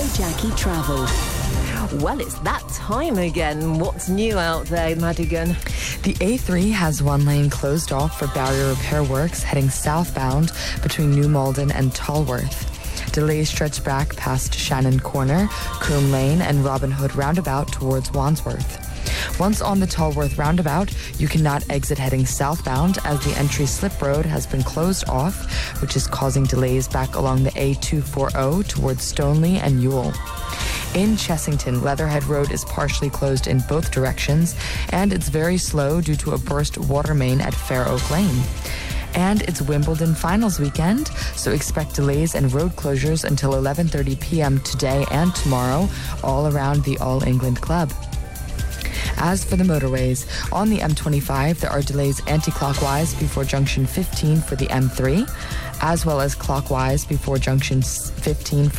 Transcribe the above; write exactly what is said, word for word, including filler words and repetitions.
Radio Jackie Travel. Well, it's that time again. What's new out there, Madigan? The A three has one lane closed off for barrier repair works heading southbound between New Malden and Tolworth. Delays stretch back past Shannon Corner, Coombe Lane and Robin Hood roundabout towards Wandsworth. Once on the Tolworth roundabout, you cannot exit heading southbound as the entry slip road has been closed off, which is causing delays back along the A two forty towards Stoneleigh and Ewell. In Chessington, Leatherhead Road is partially closed in both directions, and it's very slow due to a burst water main at Fair Oak Lane. And it's Wimbledon finals weekend, so expect delays and road closures until eleven thirty p.m. today and tomorrow, all around the All England Club. As for the motorways, on the M twenty-five, there are delays anti-clockwise before junction fifteen for the M three, as well as clockwise before junction fifteen for